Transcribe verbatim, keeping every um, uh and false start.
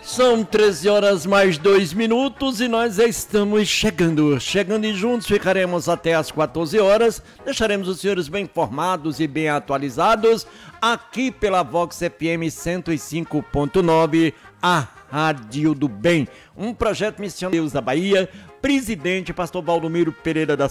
São treze horas mais dois minutos e nós já estamos chegando. Chegando e juntos ficaremos até as quatorze horas. Deixaremos os senhores bem informados e bem atualizados aqui pela Vox F M cento e cinco ponto nove, a Rádio do Bem. Um projeto missionário da Bahia. Presidente Pastor Valdomiro Pereira da